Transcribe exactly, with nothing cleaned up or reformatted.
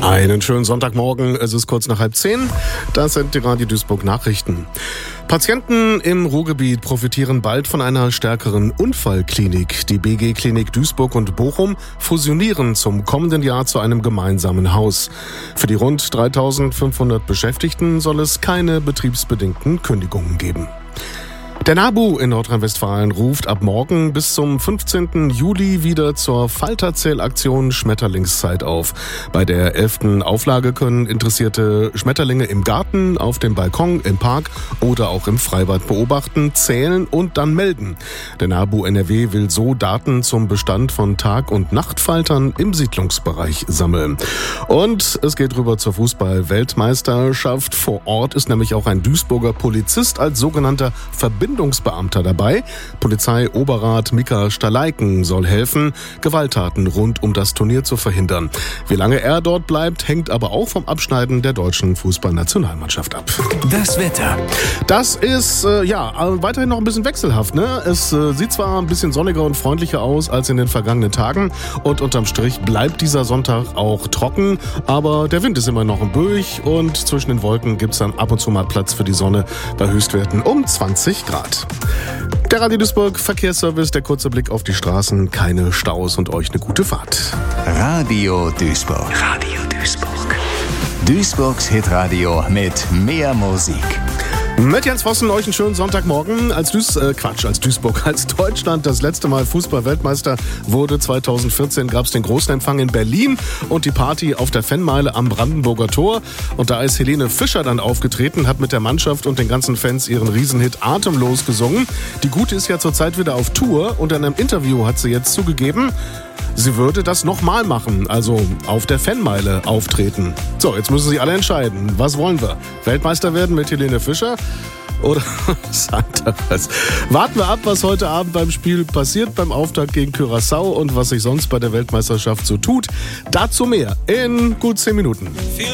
Einen schönen Sonntagmorgen, es ist kurz nach halb zehn. Das sind die Radio Duisburg Nachrichten. Patienten im Ruhrgebiet profitieren bald von einer stärkeren Unfallklinik. Die B G-Klinik Duisburg und Bochum fusionieren zum kommenden Jahr zu einem gemeinsamen Haus. Für die rund dreitausendfünfhundert Beschäftigten soll es keine betriebsbedingten Kündigungen geben. Der NABU in Nordrhein-Westfalen ruft ab morgen bis zum fünfzehnten Juli wieder zur Falterzählaktion Schmetterlingszeit auf. Bei der elften Auflage können interessierte Schmetterlinge im Garten, auf dem Balkon, im Park oder auch im Freibad beobachten, zählen und dann melden. Der NABU N R W will so Daten zum Bestand von Tag- und Nachtfaltern im Siedlungsbereich sammeln. Und es geht rüber zur Fußball-Weltmeisterschaft. Vor Ort ist nämlich auch ein Duisburger Polizist als sogenannter Verbindungsbeamter dabei. Polizeioberrat Mika Staleiken soll helfen, Gewalttaten rund um das Turnier zu verhindern. Wie lange er dort bleibt, hängt aber auch vom Abschneiden der deutschen Fußballnationalmannschaft ab. Das Wetter. Das ist, äh, ja, weiterhin noch ein bisschen wechselhaft, ne? Es äh, sieht zwar ein bisschen sonniger und freundlicher aus als in den vergangenen Tagen und unterm Strich bleibt dieser Sonntag auch trocken, aber der Wind ist immer noch im Böig und zwischen den Wolken gibt's dann ab und zu mal Platz für die Sonne bei Höchstwerten um zwanzig Grad. Der Radio Duisburg Verkehrsservice, der kurze Blick auf die Straßen, keine Staus und euch eine gute Fahrt. Radio Duisburg. Radio Duisburg. Duisburgs Hitradio mit mehr Musik. Mit Jens Vossen euch einen schönen Sonntagmorgen. Als Duis, äh, Quatsch, als Duisburg, als Deutschland das letzte Mal Fußball-Weltmeister wurde, zweitausendvierzehn, gab es den großen Empfang in Berlin und die Party auf der Fanmeile am Brandenburger Tor. Und da ist Helene Fischer dann aufgetreten, hat mit der Mannschaft und den ganzen Fans ihren Riesenhit Atemlos gesungen. Die Gute ist ja zurzeit wieder auf Tour und in einem Interview hat sie jetzt zugegeben, sie würde das nochmal machen, also auf der Fanmeile auftreten. So, jetzt müssen Sie alle entscheiden. Was wollen wir? Weltmeister werden mit Helene Fischer oder was anderes? Warten wir ab, was heute Abend beim Spiel passiert, beim Auftakt gegen Curaçao und was sich sonst bei der Weltmeisterschaft so tut. Dazu mehr in gut zehn Minuten.